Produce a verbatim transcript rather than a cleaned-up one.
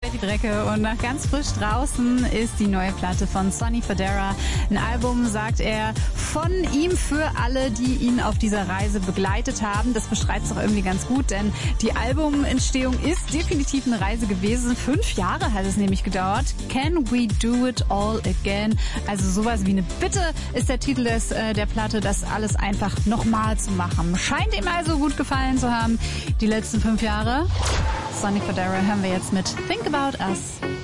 Steffi Drecke und nach ganz frisch draußen ist die neue Platte von Sonny Fodera. Ein Album, sagt er, von ihm für alle, die ihn auf dieser Reise begleitet haben. Das beschreibt es doch irgendwie ganz gut, denn die Albumentstehung ist definitiv eine Reise gewesen. Fünf Jahre hat es nämlich gedauert. Can we do it all again? Also sowas wie eine Bitte ist der Titel des, äh, der Platte, das alles einfach nochmal zu machen. Scheint ihm also gut gefallen zu haben, die letzten fünf Jahre. Sonny Fodera hören wir jetzt mit Think About Us.